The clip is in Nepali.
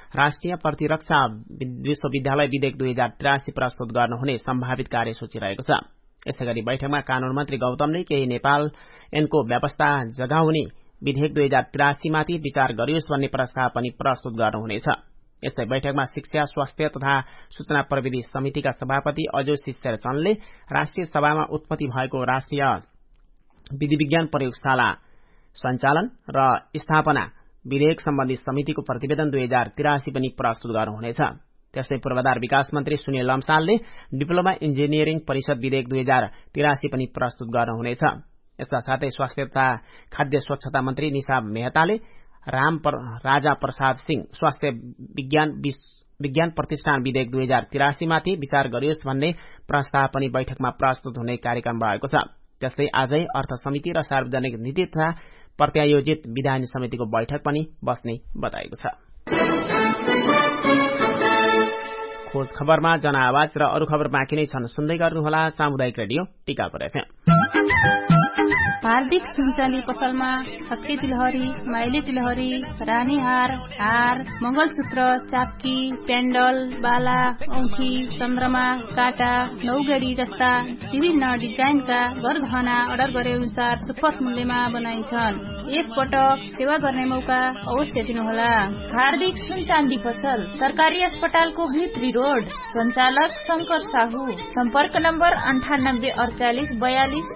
राष्ट्रिय प्रतिरक्षा विश्वविद्यालय विधेयक 2083 प्रस्तुत गर्नुहुने सम्भावित कार्यसूची रहेको छ। यसैगरी बैठकमा कानून मन्त्री गौतमले केही नेपाल ऐनको व्यवस्था जगाउने विधेयक 2083 माथि विचार गरियोस् भन्ने प्रस्ताव पनि प्रस्तुत गर्नुहुनेछ। यस्तै बैठकमा शिक्षा, स्वास्थ्य तथा सूचना प्रविधि समितिका सभापति अजोशी शेरचनले राष्ट्रिय सभामा उत्पत्ति भएको राष्ट्रिय विधि विज्ञान प्रयोगशाला सञ्चालन र स्थापना विधेयक सम्बन्धी समितिको प्रतिवेदन 2083 पनि प्रस्तुत गर्नुहुनेछ। त्यस्तै पूर्वाधार विकास मन्त्री सुनिल लम्सालले डिप्लोमा इन्जिनियरिङ परिषद विधेयक 2083 पनि प्रस्तुत गर्नुहुनेछ। यसका साथै स्वास्थ्य तथा खाद्य स्वच्छता मन्त्री निशा मेहताले राजा प्रसाद सिंह स्वास्थ्य विज्ञान प्रतिष्ठान विधेयक 2083 माथि विचार गरियोस् भन्ने प्रस्ताव पनि बैठकमा प्रस्तुत हुने कार्यक्रम भएको छ। त्यस्तै आजै अर्थ समिति र सार्वजनिक नीति तथा प्रत्यायोजित विधान समितिको बैठक पनि बस्ने बताएको छ। खोज खबरमा जनआवाज र अरू खबर बाँकी नै छन्, सुन्दै गर्नुहोला सामुदायिक रेडियो टिकापुर एफएम। हार्दिक सुनचाँदी पसलमा छक्के तिलहरी, माइली तिलहरी, रानीहार, हार, मंगलसूत्र, चाप्की, पेन्डल, बाला, औंठी, चन्द्रमा, काटा, नौगडी जस्ता विभिन्न डिजाइनका गरगहना अर्डर गरे अनुसार सुपथ मूल्यमा बनाइन्छन्। एक पटक सेवा गर्ने मौका अवश्य दिनुहोला। हार्दिक सुनचाँदी पसल सरकारी अस्पतालको भित्री रोड, सञ्चालक शंकर साहू, सम्पर्क नम्बर 984842